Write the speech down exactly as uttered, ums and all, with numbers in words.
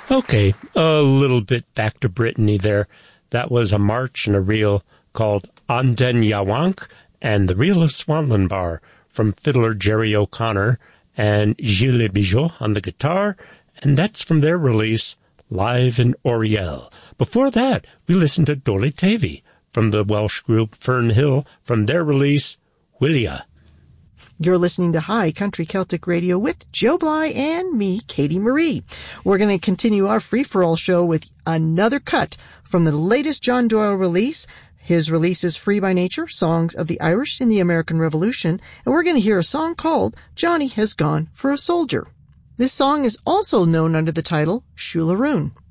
Okay, a little bit back to Brittany there. That was a march and a reel called An den Yawank and the Reel of Swanlinbar from fiddler Jerry O'Connor and Gilles Bijot on the guitar, and that's from their release, Live in Oriel. Before that, we listened to Dolly Tavy from the Welsh group Fern Hill from their release, Willia. You're listening to High Country Celtic Radio with Joe Bly and me, Katie Marie. We're going to continue our free-for-all show with another cut from the latest John Doyle release. His release is Free by Nature, Songs of the Irish in the American Revolution, and we're going to hear a song called Johnny Has Gone for a Soldier. This song is also known under the title Shularoon.